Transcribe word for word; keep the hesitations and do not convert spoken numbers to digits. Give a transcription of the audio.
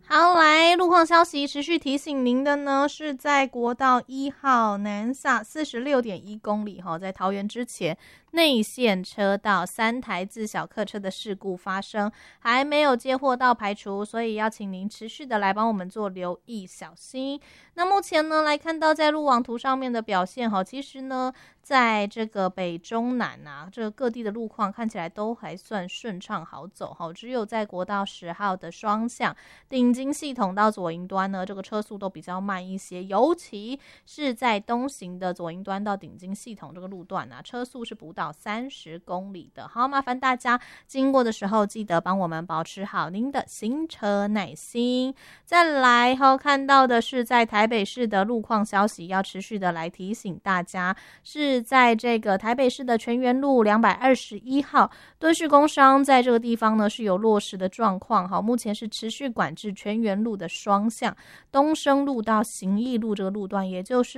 好，来路况消息，持续提醒您的呢，是在国道一号南下四十六点一公里哈，在桃园之前内线车道三台自小客车的事故发生，还没有接获到排除，所以要请您持续的来帮我们做留意，小心。那目前呢，来看到在路网图上面的表现哈，其实呢，在这个北中南啊，这个各地的路况看起来都还算顺畅好走哈，只有在国道十号的双向顶金系统到左营端呢，这个车速都比较慢一些，尤其是在东行的左营端到顶金系统这个路段啊，车速是不到三十公里的。好，麻烦大家经过的时候记得帮我们保持好您的行车耐心。再来后看到的是在台北市的路况消息，要持续的来提醒大家，是在这个台北市的全园路两百二十一号敦叙工商，在这个地方呢是有落实的状况，好，目前是持续管制全园路的双向东升路到行义路这个路段，也就是